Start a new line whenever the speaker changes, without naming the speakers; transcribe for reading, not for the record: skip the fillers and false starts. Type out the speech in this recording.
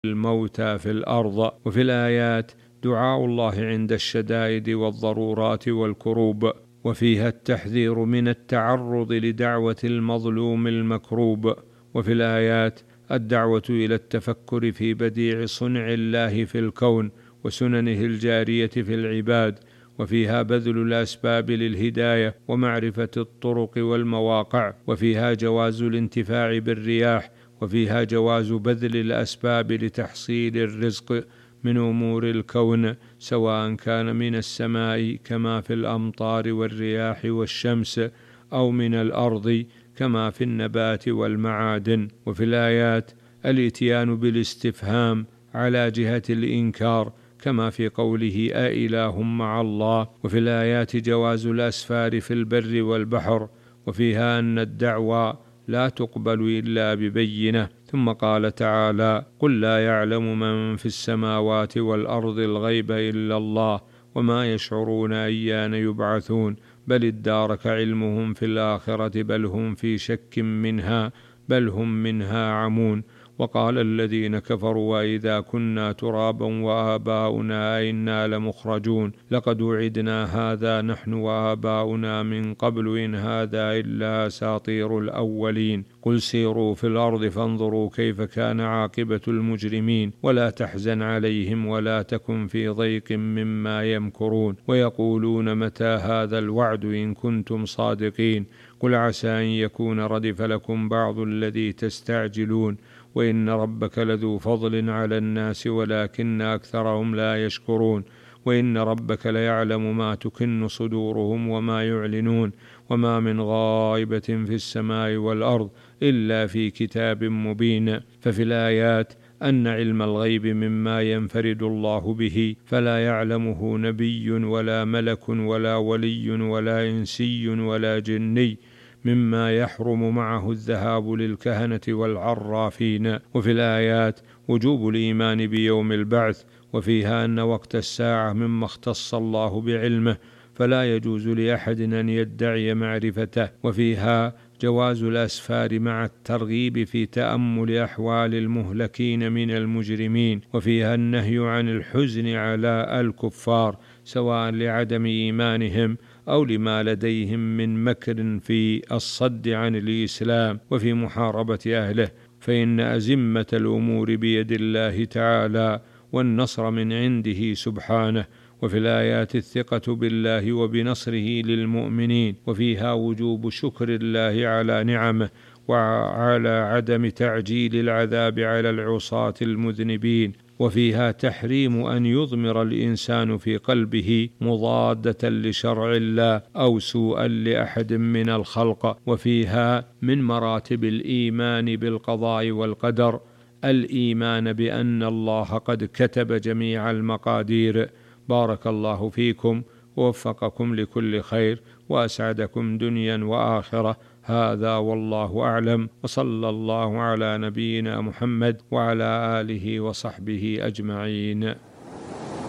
الموتى في الأرض. وفي الآيات دعاء الله عند الشدائد والضرورات والكروب، وفيها التحذير من التعرض لدعوة المظلوم المكروب. وفي الآيات الدعوة إلى التفكر في بديع صنع الله في الكون وسننه الجارية في العباد، وفيها بذل الأسباب للهداية ومعرفة الطرق والمواقع، وفيها جواز الانتفاع بالرياح، وفيها جواز بذل الأسباب لتحصيل الرزق من أمور الكون، سواء كان من السماء كما في الأمطار والرياح والشمس، أو من الأرض كما في النبات والمعادن. وفي الآيات الإتيان بالاستفهام على جهة الإنكار كما في قوله أإله مع الله. وفي الآيات جواز الأسفار في البر والبحر، وفيها أن الدعوى لا تقبل إلا ببينة. ثم قال تعالى قل لا يعلم من في السماوات والأرض الغيب إلا الله وما يشعرون أيان يبعثون بل ادارك علمهم في الآخرة بل هم في شك منها بل هم منها عمون. وقال الذين كفروا وإذا كنا ترابا وآباؤنا أئنا لمخرجون لقد وعدنا هذا نحن وآباؤنا من قبل إن هذا إلا أساطير الأولين قل سيروا في الأرض فانظروا كيف كان عاقبة المجرمين ولا تحزن عليهم ولا تكن في ضيق مما يمكرون ويقولون متى هذا الوعد إن كنتم صادقين قل عسى أن يكون ردف لكم بعض الذي تستعجلون وإن ربك لذو فضل على الناس ولكن أكثرهم لا يشكرون وإن ربك ليعلم ما تكن صدورهم وما يعلنون وما من غائبة في السماء والأرض إلا في كتاب مبين. ففي الآيات أن علم الغيب مما ينفرد الله به فلا يعلمه نبي ولا ملك ولا ولي ولا إنسي ولا جني مما يحرم معه الذهاب للكهنة والعرافين. وفي الآيات وجوب الإيمان بيوم البعث، وفيها أن وقت الساعة مما اختص الله بعلمه فلا يجوز لأحد أن يدعي معرفته. وفيها جواز الأسفار مع الترغيب في تأمل أحوال المهلكين من المجرمين. وفيها النهي عن الحزن على الكفار سواء لعدم إيمانهم أو لما لديهم من مكر في الصد عن الإسلام وفي محاربة أهله، فإن أزمة الأمور بيد الله تعالى والنصر من عنده سبحانه. وفي الآيات الثقة بالله وبنصره للمؤمنين، وفيها وجوب شكر الله على نعمه وعلى عدم تعجيل العذاب على العصاة المذنبين. وفيها تحريم أن يضمر الإنسان في قلبه مضادة لشرع الله أو سوءا لأحد من الخلق. وفيها من مراتب الإيمان بالقضاء والقدر الإيمان بأن الله قد كتب جميع المقادير. بارك الله فيكم ووفقكم لكل خير وأسعدكم دنيا وآخرة. هذا والله أعلم، وصلى الله على نبينا محمد وعلى آله وصحبه أجمعين.